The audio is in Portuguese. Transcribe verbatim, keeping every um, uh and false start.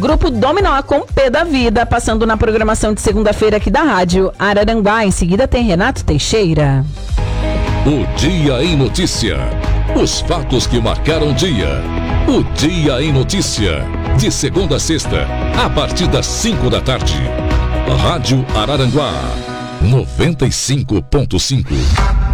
Grupo Dominó com P da Vida, passando na programação de segunda-feira aqui da Rádio Araranguá. Em seguida tem Renato Teixeira. O Dia em Notícia. Os fatos que marcaram o dia. O Dia em Notícia. De segunda a sexta, a partir das cinco da tarde. Rádio Araranguá noventa e cinco ponto cinco.